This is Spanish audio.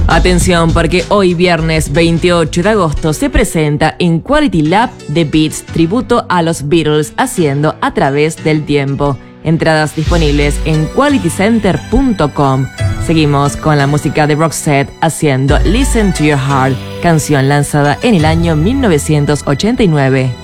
Atención, porque hoy viernes 28 de agosto se presenta en Quality Lab The Beats, tributo a los Beatles haciendo A Través del Tiempo. Entradas disponibles en qualitycenter.com. Seguimos con la música de Roxette haciendo Listen to Your Heart, canción lanzada en el año 1989.